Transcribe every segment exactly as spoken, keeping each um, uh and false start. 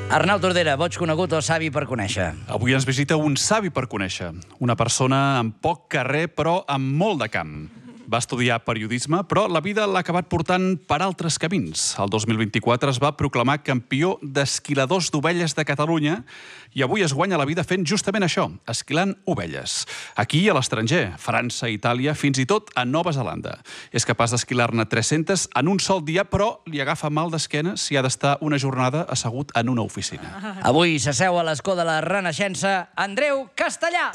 Arnau Tordera, boig conegut o savi per conèixer? Avui ens visita un savi per conèixer. Una persona amb poc carrer, però amb molt de camp. Va estudiar periodisme, però la vida l'ha acabat portant per altres camins. El dos mil vint-i-quatre es va proclamar campió d'esquiladors d'ovelles de Catalunya i avui es guanya la vida fent justament això, esquilant ovelles. Aquí i a l'estranger, França, Itàlia, fins i tot a Nova Zelanda. És capaç d'esquilar-ne tres-centes en un sol dia, però li agafa mal d'esquena si ha d'estar una jornada assegut en una oficina. Avui s'asseu a l'escó de la Renaixença Andreu Castellà.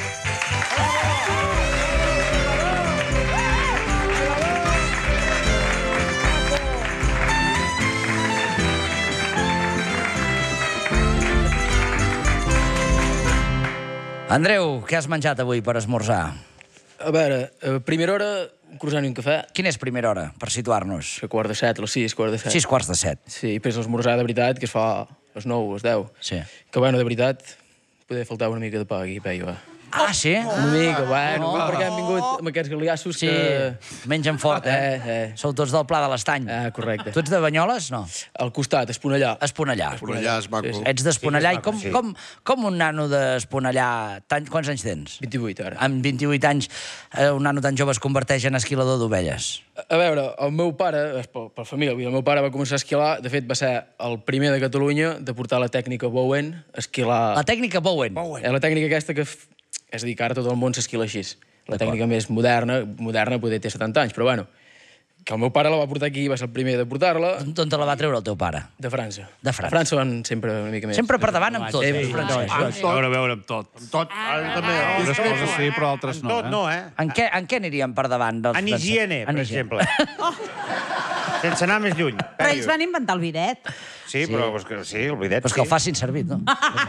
Andreu, què has menjat avui per esmorzar? A veure, a primera hora, un croissant i un cafè. Quina és primera hora, per situar-nos? A quart de set, a les sis, quart de set. Sis quarts de set. Sí, i després l'esmorzar de veritat, que es fa a les nou, a les deu. Sí. Que, bueno, de veritat, poder faltar una mica de pa aquí, veia, va. Ah, sí? Una mica, bueno, Oh. perquè hem vingut amb aquests galiassos Sí, que... mengen fort, eh? Eh, eh. Sou tots del Pla de l'Estany. Ah, correcte. Tu ets de Banyoles? No. Al costat, Esponellà. Esponellà. Esponellà és maco. Sí, sí. Ets d'Esponellà i com, com, com un nano d'Esponellà... Tan, quants anys tens? vint-i-vuit, ara. Amb vint-i-vuit anys, eh, un nano tan jove es converteix en esquilador d'ovelles. A veure, el meu pare, és per, per família, vull dir, el meu pare va començar a esquilar, de fet va ser el primer de Catalunya de portar la tècnica Bowen a esquilar... La tècnica Bowen. Eh, la tècnica aquesta que... f- És a dir, que ara tot el món s'esquila així. La tècnica més moderna, moderna poder té setanta anys, però bueno, que el meu pare la va portar aquí, va ser el primer de portar-la, D'on te la va treure el teu pare? de França. De França. A França van sempre una mica més. Sempre per davant amb tot. Sempre. els francesos. A veure, a veure, amb tot. Tot. Ara també. Unes coses sí, però altres no, Tot eh? no, eh? En què, en què aniríem per davant dels En francesos? higiene, per En higiene. exemple. Sense anar més lluny. Però ells van inventar el bidet. Sí, però pues, que, sí, el bidet, Pues que el facin servir, no?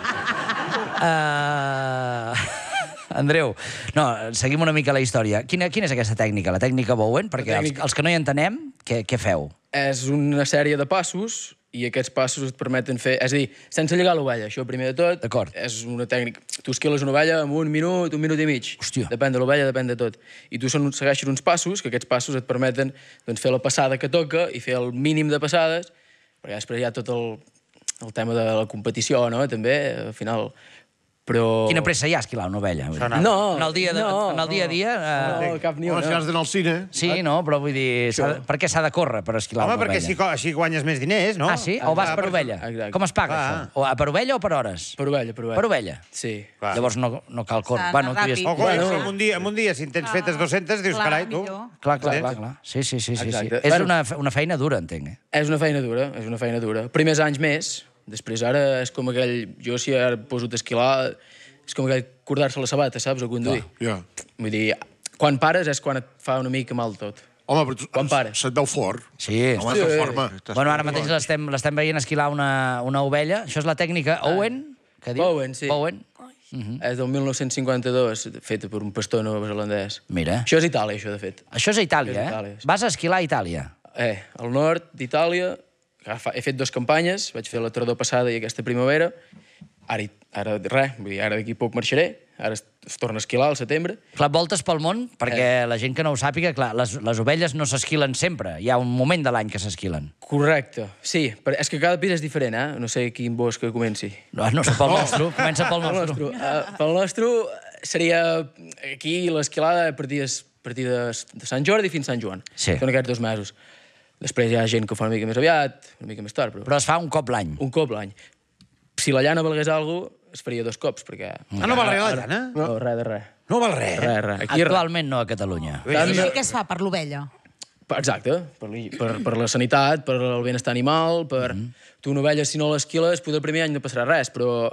uh... Andreu, no, seguim una mica la història. Quina, quina és aquesta tècnica, la tècnica Bowen? Perquè tècnica- els, els que no hi entenem, què, què feu? És una sèrie de passos i aquests passos et permeten fer... És a dir, sense lligar l'ovella, això primer de tot. D'acord. És una tècnica... Tu esquiles una ovella en un minut, un minut i mig. Hòstia. Depèn de l'ovella, depèn de tot. I tu són, segueixes uns passos, que aquests passos et permeten doncs, fer la passada que toca i fer el mínim de passades, perquè després hi ha tot el, el tema de la competició, no?, també, al final... Però... Quina pressa hi ha a esquilar una ovella? Vull dir. No, En el dia, de, no, en el dia a dia... no, Uh... cap ni Home, si una. has d'anar al cine... Sí, no, però vull dir... s'ha de- Per què s'ha de córrer per esquilar Home, una perquè ovella? així, co- així guanyes més diners, no? Ah, sí? O vas Ah, per per- ovella? Exacte. Com es paga, Clar. això? O per ovella o per hores? Per ovella, per ovella. Per ovella? Sí. Clar. Llavors no, no cal córrer. S'ha Bueno, d'anar tu ja... ràpid. O, coi, Bueno. en un dia, en un dia, si en tens fetes dues-centes, dius, Clar, carai, tu... millor. Clar, clar, Entens? clar, clar. Sí, sí, sí, sí, sí. Exacte. És Bueno. una, fe- una feina dura, entenc, eh? És una feina dura, és una feina dura. Primers anys més, després ara és com aquell... Jo si ara poso d'esquilar, és com aquell cordar-se la sabata, saps, o conduir. Ja. Vull dir, quan pares és quan et fa una mica mal tot. Home, però tu, Quan pares? se't veu fort. Sí. Home, de forma. Bueno, ara mateix l'estem l'estem veient esquilar una, una ovella. Això és la tècnica Owen, que diu? Bowen, sí. Bowen. És del mil nou-cents cinquanta-dos, feta per un pastor neozelandès. Mira. Això és Itàlia, això, de fet. Això és a Itàlia, És eh? Itàlia, sí. Vas a esquilar a Itàlia. Eh, al nord d'Itàlia, que fa- he fet dues campanyes, vaig fer la tardor passada i aquesta primavera, ara, hi- ara res, vull dir, ara d'aquí poc marxaré, ara es, es torna a esquilar al setembre. Clar, voltes pel món, perquè la gent que no ho sàpiga, clar, les, les ovelles no s'esquilen sempre. Hi ha un moment de l'any que s'esquilen. Correcte, sí, però és que cada pis és diferent, eh? No sé quin bosc que comenci. No, no sé, pel nostre. Comença pel Pel nostre. nostre, uh, pel nostre seria aquí l'esquilada a partir, de, a partir de, de Sant Jordi fins a Sant Joan. Sí. Són aquests dos mesos. Després hi ha gent que ho fa una mica més aviat, una mica més tard, però, Però es fa un cop l'any. un cop l'any. Si la llana valgués alguna cosa, es faria dos cops, perquè... Ah, no val res, la llana? No, res de res. No val res. Res, res. Aquí res. Actualment no a Catalunya. Tant I de- què es fa per l'ovella? Exacte, per, li- per, per la sanitat, per el benestar animal, per... Tu una ovella, si no l'esquiles, potser el primer any no passarà res, però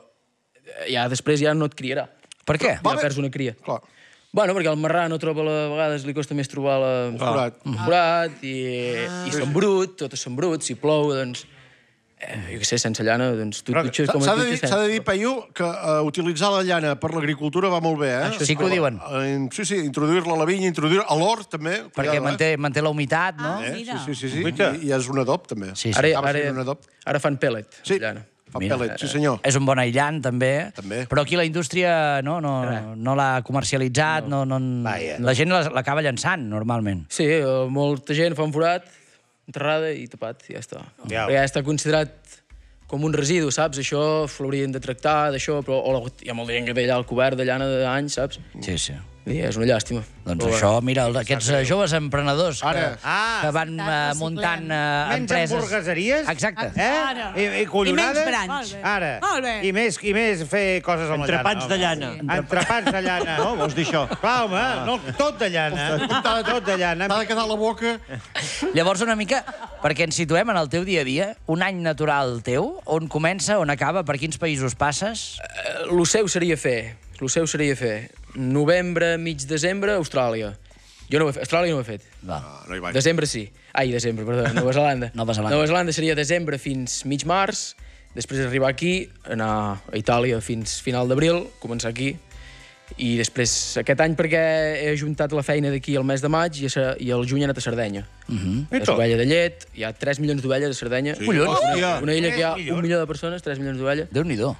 ja després ja no et criarà. Per què? Ja perds una cria. Clar. Bueno, perquè el marrà no troba, la- a vegades li costa més trobar la... forat. un forat, i, i són brut, totes són bruts, si plou, doncs... Eh, jo què sé, sense llana, doncs tu et dutxes com S'ha et de dir, dutxes. s'ha de dir, Paiu, que uh, utilitzar la llana per l'agricultura va molt bé, eh? Sí que ho diuen. Eh, sí, sí, introduir-la a la vinya, introduir a l'hort, també. Perquè cuidado, manté, manté la humitat, no? Ah, Eh? mira. Sí, sí, sí, sí. Guaita. I, I és un adob, també. Sí, sí. Ara, Acaba ara, sent un adob. ara fan pellet, Sí, llana. fa Mira. pellet, sí senyor. És un bon aïllant, també. També. Però aquí la indústria no, no, no l'ha comercialitzat, no, no, Vaja. la gent la- l'acaba llançant, normalment. Sí, eh, molta gent fa un forat, enterrada i tapat, i ja està. Ja. Perquè ja està considerat com un residu, saps? Això l'haurien de tractar, d'això, però o, hi ha molt de gent que té allà el cobert de llana d'anys, saps? Sí, sí. I és una llàstima. Doncs Però, això, mira, el- aquests eh, joves emprenedors que, Ara. Ah, que van eh, muntant eh, menys empreses... hamburgueseries. Exacte. Eh? Ara. I, i collonades. I menys branys. Ara. Molt bé. I més, I més fer coses amb Entrepans la llana. de home. llana. Entrepans de llana. No, vols dir això? Clar, home, no, tot de llana. Tot de llana. T'ha de quedar la boca... Llavors, una mica, perquè ens situem en el teu dia a dia, un any natural teu, on comença, on acaba, per quins països passes? el seu seria fer, el seu seria fer novembre, mig desembre, Austràlia. Jo no ho he fet, Austràlia no ho he fet. Va. No hi vaig. Desembre sí. Ai, desembre, perdó, Nova Zelanda. Nova Zelanda. Nova Zelanda seria desembre fins mig març, després arribar aquí, anar a Itàlia fins final d'abril, començar aquí, i després aquest any perquè he ajuntat la feina d'aquí al mes de maig i, a, Sa- i al juny he anat a Sardenya. Uh -huh. És ovella de llet, hi ha tres milions d'ovelles a Sardenya. Sí. Collons! Una, una illa que hi ha un milió de persones, tres milions d'ovelles. Déu-n'hi-do.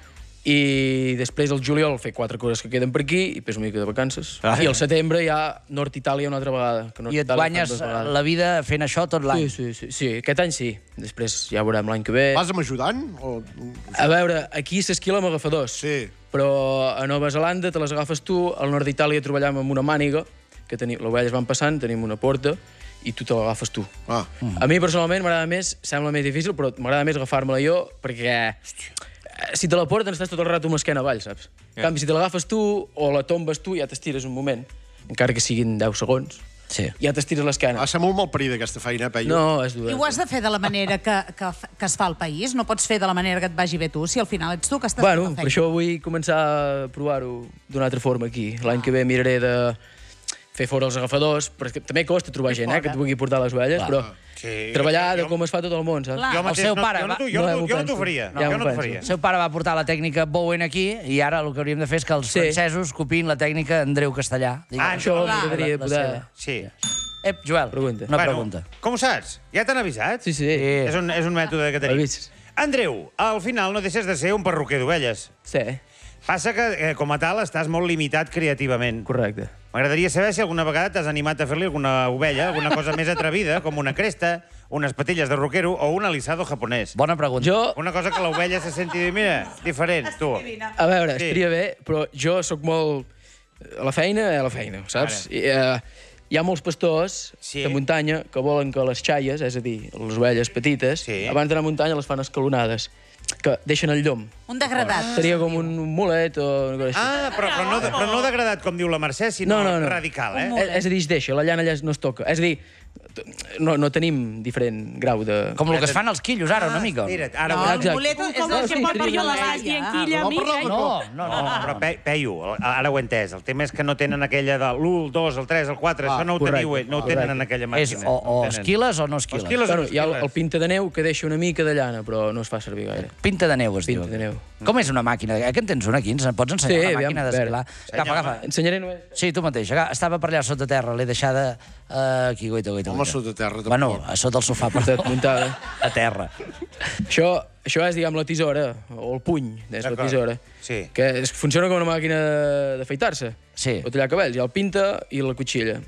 I després el juliol fer quatre coses que queden per aquí i després una mica de vacances. Ah. I al setembre ja Nord-Itàlia una altra vegada. Que Nord I et Itàlia guanyes fan dues vegades. la vida fent això tot l'any. Sí, sí, sí, sí, aquest any sí. Després ja veurem l'any que ve. Vas amb ajudant? O... A veure, aquí s'esquila amb agafadors. Sí. Però a Nova Zelanda te les agafes tu, al nord d'Itàlia treballàvem amb una màniga, que tenim, les ovelles van passant, tenim una porta, i tu te l'agafes tu. Ah. A mi, personalment, m'agrada més, sembla més difícil, però m'agrada més agafar-me-la jo, perquè si te la porten estàs tot el rato amb l'esquena avall, saps? En canvi, si te l'agafes tu o la tombes tu, ja t'estires un moment, encara que siguin deu segons, Sí. ja t'estires l'esquena. Va ser molt malparida, aquesta feina, eh, Peyu? No, és dur. I ho has de fer de la manera que, que, que es fa al país? No pots fer de la manera que et vagi bé tu, si al final ets tu que estàs Bueno, fent la per feina. això vull començar a provar-ho d'una altra forma aquí. L'any que ve miraré de fer fora els agafadors, perquè també costa trobar gent eh, que et vulgui portar les ovelles, però Sí. treballar de Jo- com es fa tot el món, saps? Clar. Jo El mateix seu no, pare jo no, va- t'ho- jo No, no, m'ho t'ho- jo no t'ho penso. faria. Ja jo m'ho no t'ho penso. faria. El seu pare va portar la tècnica Bowen aquí i ara el que hauríem de fer és que els Sí. francesos copin la tècnica Andreu Castellà. Digue'm. Ah, Això clar. m'agradaria La- la poder... seva. Sí. Ep, Joel, Pregunta. una pregunta. Com ho saps? Ja t'han avisat? Sí, sí. És un, és un mètode que tenim. Avís. Andreu, al final no deixes de ser un perruquer d'ovelles. Sí, Passa que, eh, com a tal, estàs molt limitat creativament. correcte. M'agradaria saber si alguna vegada t'has animat a fer-li alguna ovella, alguna cosa més atrevida, com una cresta, unes patilles de roquero o un alisado japonès. Bona pregunta. Jo, Una cosa que l'ovella se senti i dir, mira, diferent, tu. a veure, Sí. estaria bé, però jo sóc molt... A la feina, a la feina, saps? I, eh, hi ha molts pastors Sí. de muntanya que volen que les xaies, és a dir, les ovelles petites, Sí. abans d'anar a muntanya les fan escalonades, que deixen el llom. Un degradat. Seria com un mulet o una cosa així. Ah, però, però, no, però no degradat, com diu la Mercè, sinó No, no, no. radical, eh? És, és a dir, es deixa, la llana allà no es toca. És a dir, no, no tenim diferent grau de... Com el que es fan els quillos ara, una mica. Mira, ara No, ho- el Exacte. mulet és Com No, el sí, que pot seria parlar una la laia. llenquilla, No, parla amic, eh? No, no, no. No, però Pe Peyu, ara ho he entès. El tema és que no tenen aquella de l'u, el dos, el tres, el quatre. Això no ho correcte, teniu, eh, no ho tenen correcte. en aquella És màquina. o, no o tenen. esquiles o no esquiles. Esquiles. Bueno, hi ha el, esquiles. el pinta de neu que deixa una mica de llana, però no es fa servir gaire. Pinta de neu, es diu. Pinta de neu. Com és una màquina? Eh, que en tens una aquí? Ens en pots ensenyar Sí, una aviam, màquina a d'esquilar? veure. Agafa, agafa. Ensenyaré només... Sí, tu mateix. Aga- Estava per allà sota terra, l'he deixada uh, aquí, goita, goita. Home, goita. sota terra, tampoc. Bueno, a sota el sofà, Tot perdó. muntada. A terra. Això, això és, diguem, la tisora, o el puny, és la D'acord. tisora. Sí. Que es, funciona com una màquina d'afeitar-se. Sí. O tallar cabells. Hi ha el pinta i la cotxilla.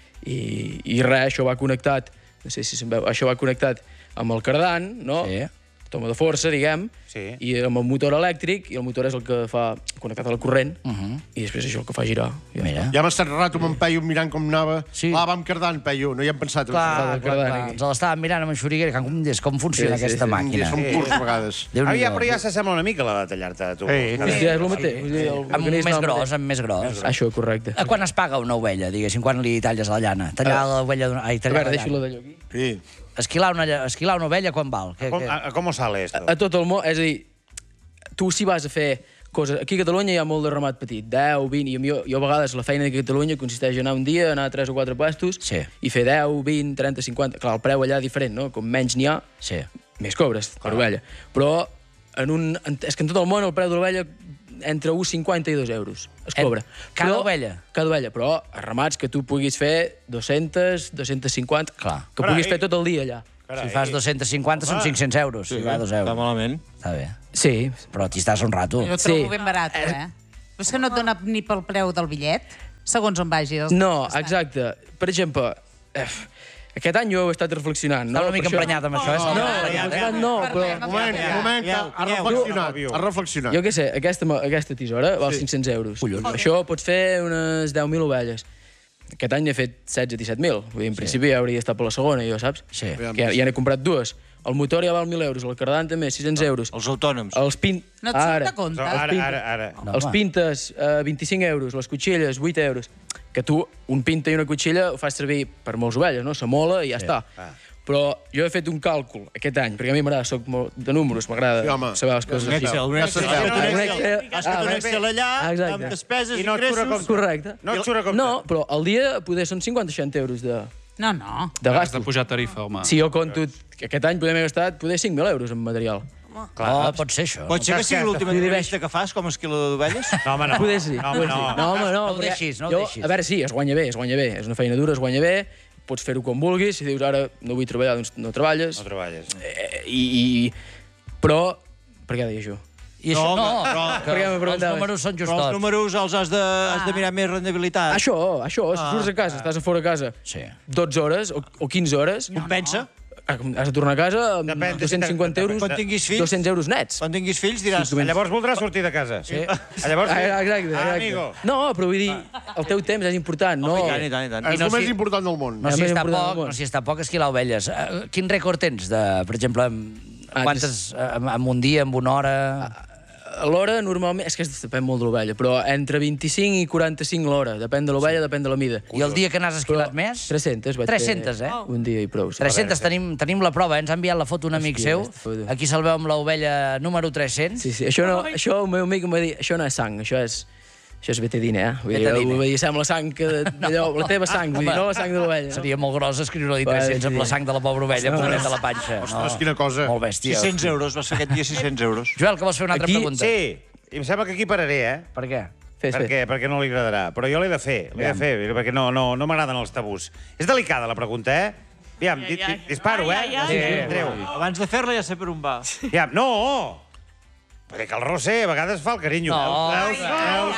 I, i res, això va connectat, no sé si se'n veu, això va connectat amb el cardan, no? Sí. Toma de força, diguem, Sí. i amb el motor elèctric, i el motor és el que fa connectat al corrent, Uh -huh. i després això el que fa girar. Ja Mira. està. Ja hem estat rato amb en Peyu mirant com anava. Sí. Clar, vam cardant, Peyu, no hi hem pensat. Clar, del clar, cardan clar. aquí. Ens l'estàvem mirant amb en Xuriguera, que com, com funciona Sí, sí, aquesta sí. màquina. Som curts, a vegades. Ah, Déu-n'hi-do. ja, però ja s'assembla una mica la de tallar-te a tu. Sí. Hòstia, és el mateix. Vull dir, el Amb mecanisme més el gros, mateix. amb més gros. Això, correcte. A quan es paga una ovella, diguéssim, quan li talles la llana? Tallar l'ovella d'una... Ai, A tallar veure, la deixo-la llana. d'allò aquí. Sí. Esquilar una, lla- esquilar una ovella, quan val? Que, Com, que... a, a com sale esto? A tot el món, és a dir, tu si vas a fer coses... Aquí a Catalunya hi ha molt de ramat petit, deu, vint, i jo, jo a vegades la feina d'aquí a Catalunya consisteix en anar un dia, anar a tres o quatre pastos, Sí. i fer deu, vint, trenta, cinquanta... Clar, el preu allà és diferent, no? Com menys n'hi ha, Sí. més cobres per ovella. Però en un, en, és que en tot el món el preu de l'ovella entre un coma cinquanta i dos euros es En- cobra. cada Però- ovella? Cada ovella, però a ramats que tu puguis fer dues-centes, dues-centes cinquanta, Clar. que Carai. puguis fer tot el dia allà. Si fas dos-cents cinquanta són cinc-cents euros, si va dos Està euros. malament. Està bé. Sí, Però t'hi estàs un rato. Jo ho trobo Sí. ben barat, eh? Però és que no et dona ni pel preu del bitllet, segons on vagis. no, exacte. Per exemple, eh, Aquest any jo he estat reflexionant. Estava una mica emprenyat amb això, eh? No, Estava emprenyat. no, però... Moment, moment, que ha reflexionat. Ha reflexionat. Jo què sé, aquesta, aquesta tisora val cinc-cents euros. Això pots fer unes deu mil ovelles. Aquest any n'he fet setze o disset mil. Vull dir, en principi ja hauria estat per la segona, jo, saps? Sí. Que ja, ja n'he comprat dues. El motor ja val mil euros, el cardan també, sis-cents euros. Els autònoms. Els pin... No et surt de compte? Ara, ara, ara. No, Els home. pintes, eh, vint-i-cinc euros, les cotxilles, vuit euros. Que tu, un pinta i una cotxilla, ho fas servir per molts ovelles, no? S'amola i ja està. Però jo he fet un càlcul aquest any, perquè a mi m'agrada, soc molt de números, m'agrada Sí, home. saber les coses. Un Excel, un Excel. Has fet un Ah, un Excel. Excel. Has fet un Ah, Excel allà, exacte. amb despeses, I no et surt a ingressos... compte. Correcte. No et surt a compte. No, però al dia poder són cinquanta o seixanta euros de, No, no. de Has gasto. de pujar tarifa, home. Si jo conto que aquest any podem haver gastat poder cinc mil euros en material. Oh, pot ser això. Pot ser que sigui l'última entrevista que fas com a esquilo d'ovelles? No, home, no. Poder sí. No, home, no. No, home, no. No ho perquè deixis, no ho jo, deixis. A veure, sí, es guanya bé, es guanya bé. És una feina dura, es guanya bé. Pots fer-ho quan vulguis. Si dius ara no vull treballar, doncs no treballes. No treballes. Eh, i, i... Però... Per què deia això? I això, No, no, però- que Per què me els preguntaves? números són Però els justos. números els has de, has de mirar més rendibilitat. Això, això, si surts a casa, estàs a fora a casa Sí. dotze hores o, o quinze hores, Compensa. has de tornar a casa amb Depèn, dos-cents cinquanta euros, Quan tinguis fills- dos-cents euros nets. Quan tinguis fills diràs... Sí, Llavors voldràs sortir de casa. Sí. Llavors... Ah, exacte, Ah, exacte. amigo. No, però vull dir, el teu temps és important, no? I tant, i tant, i tant. És no el més si- important del món. No És si més està important del poc, món. no si està poc esquilar ovelles. Eh, Quin rècord tens, de, per exemple, amb, Ah, quantes, en, en un dia, en una hora... A l'hora, normalment, és que depèn molt de l'ovella, però entre vint-i-cinc i quaranta-cinc l'hora. Depèn de l'ovella, depèn de la mida. I el dia que n'has esquilat més? tres-centes vaig tres-centes, fer. eh? Un dia i prou. sí. tres-centes, tenim, tenim la prova, eh? Ens ha enviat la foto un amic Hòstia, seu. aquesta foto. Aquí se'l veu amb l'ovella número tres-cents. Sí, sí. Això, no, això el meu amic em va dir, això no és sang, això és... Això és betadine, eh? Vull dir, Betadine. vull dir, sembla sang que... Allò, la teva sang, vull dir, no la sang de l'ovella. No? Seria molt gros escriure-li Va, tres-cents amb sí. la sang de la pobra ovella, pobret de la panxa. Ostres, quina cosa. Molt bèstia. sis-cents euros, va ser aquest dia sis-cents euros. Joel, que vols fer una altra Aquí- pregunta? Sí, i em sembla que aquí pararé, eh? Per què? Fes, Per fes. què? Perquè no li agradarà. Però jo l'he de fer, l'he de fer, perquè no, no, no m'agraden els tabús. És delicada la pregunta, eh? Aviam, di, di, disparo, eh? Sí, Andreu. Abans de fer-la ja sé per on va. Aviam, no! Perquè que el Roser a vegades fa el carinyo. No. Veus? Veus?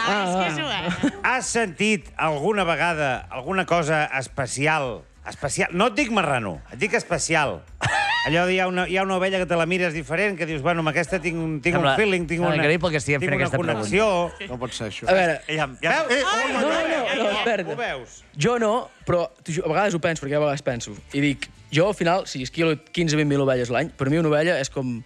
Ah, Has sentit alguna vegada alguna cosa especial? Especial. No et dic marrano, et dic especial. Allò hi ha una, hi ha una ovella que te la mires diferent, que dius, bueno, amb aquesta tinc un, tinc Sembla- un feeling, tinc sembla una, increïble que estiguem tinc fent una aquesta connexió. No pot ser això. A veure, Ja, ja, Veus? Eh, no, no, no, espera't. Ho veus? Jo no, però t'ho ju- a vegades ho penso, perquè a vegades penso. I dic, jo al final, si esquilo quinze o vint mil ovelles l'any, per mi una ovella és com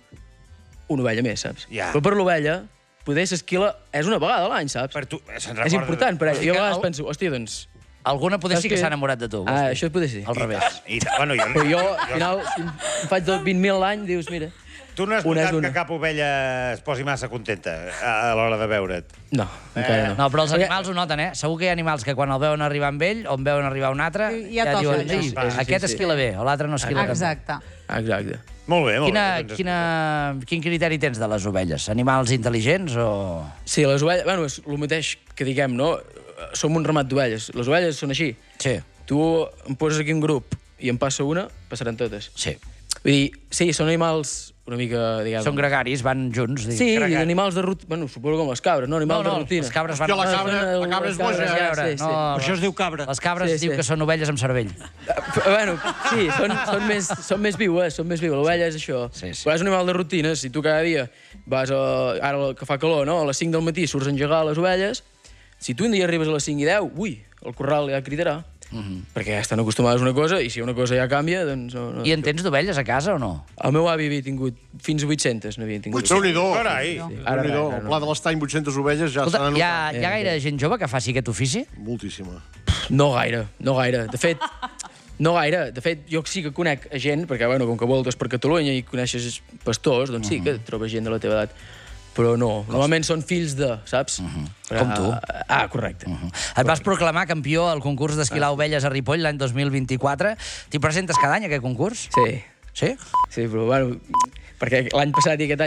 una ovella més, saps? Ja. Però per l'ovella, poder s'esquila és una vegada a l'any, saps? Per tu, se'n És recorda- important per ella. Jo a vegades el- penso, hòstia, doncs... Alguna poder saps sí que què? s'ha enamorat de tu. vols Ah, dir? això poder sí. Al revés. I, bueno, jo, Però jo, al final, si em faig dos vint mil l'any, dius, mira... Tu no has Una és notat una. que cap ovella es posi massa contenta a, a l'hora de veure't? No, encara no. No, però els animals ho noten, eh? Segur que hi ha animals que quan el veuen arribar amb ell o en veuen arribar un altre, I ja ja toca diuen, allò. "Ei, Sí, sí, aquest sí. esquila bé, o l'altre no esquila tan bé." Exacte. Exacte. Molt bé, molt Quina, bé. doncs quina, quin criteri tens de les ovelles? Animals intel·ligents o...? Sí, les ovelles... Bueno, és el mateix que diguem, no? Som un ramat d'ovelles. Les ovelles són així. Sí, Tu em poses aquí un grup i em passa una, passaran totes. sí. Vull dir, sí, són animals una mica, diguem... Són gregaris, van junts. diguem. Sí, gregaris. animals de rutina... Bueno, suposo com les cabres, no? No, Animals no, de rutina. les cabres van... Hòstia, la Ah, cabra, són la cabra és les cabres, boja. ja, A veure, sí, sí. no, Per això es diu cabra. Les cabres Sí, es diu sí. que són ovelles amb cervell. Eh, Bueno, sí, són, són, més, són més viues, són més viues. L'ovella és això. Sí, sí. Però és un animal de rutina. Si tu cada dia vas a... Ara que fa calor, no? A les cinc del matí surts a engegar les ovelles. Si tu un dia arribes a les cinc i deu, ui, el corral ja cridarà. Mhm. Perquè ja estan acostumades a una cosa i si una cosa ja canvia, doncs... No, no. I en tens d'ovelles a casa o no? El meu avi havia tingut fins a vuit-centes, n'havia tingut. Déu-n'hi-do. Carai. Ara Déu-n'hi-do. no, ara El no. pla de l'estany, vuit-centes ovelles, ja Escolta, s'han hi ha, anotat. hi ha gaire gent jove que faci aquest ofici? Moltíssima. No gaire, no gaire. De fet, no gaire. De fet, jo sí que conec a gent, perquè, bueno, com que voltes per Catalunya i coneixes pastors, doncs sí que trobes gent de la teva edat. Però no, normalment són fills de, saps? Com tu. Ah, correcte. Et vas proclamar campió al concurs d'esquilar ovelles a Ripoll l'any dos mil vint-i-quatre. T'hi presentes cada any, a aquest concurs? Sí, Sí? sí, però, bueno, perquè l'any passat i aquest any